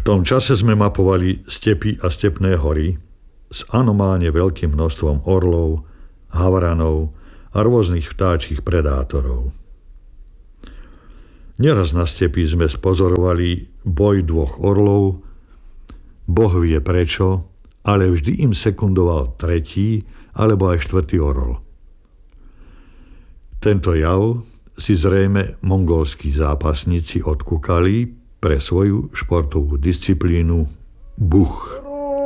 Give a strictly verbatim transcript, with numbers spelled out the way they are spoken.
tom čase sme mapovali stepy a stepné hory s anomálne veľkým množstvom orlov, havranov a rôznych vtáčich predátorov. Neraz na stepi sme spozorovali boj dvoch orlov, Boh vie prečo, ale vždy im sekundoval tretí alebo aj štvrtý orol. Tento jav si zrejme mongolskí zápasníci odkúkali pre svoju športovú disciplínu buch.